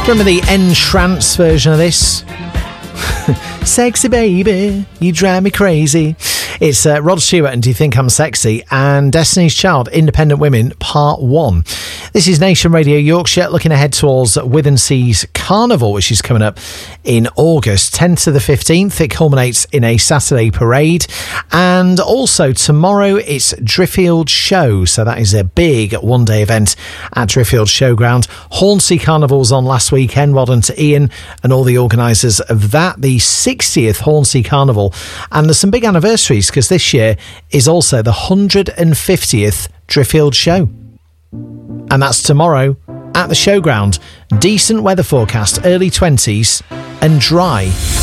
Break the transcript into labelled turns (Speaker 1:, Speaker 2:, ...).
Speaker 1: Remember the Entrance version of this? Sexy baby, you drive me crazy. It's Rod Stewart and Do You Think I'm Sexy, and Destiny's Child, Independent Women, Part 1. This is Nation Radio Yorkshire, looking ahead towards Withensea's Carnival, which is coming up in August, 10th to the 15th. It culminates in a Saturday parade. And also tomorrow, it's Driffield Show. So that is a big one-day event at Driffield Showground. Hornsey Carnival's on last weekend. Well done to Ian and all the organisers of that. The 60th Hornsey Carnival. And there's some big anniversaries, because this year is also the 150th Driffield Show. And that's tomorrow at the Showground. Decent weather forecast, early 20s and dry.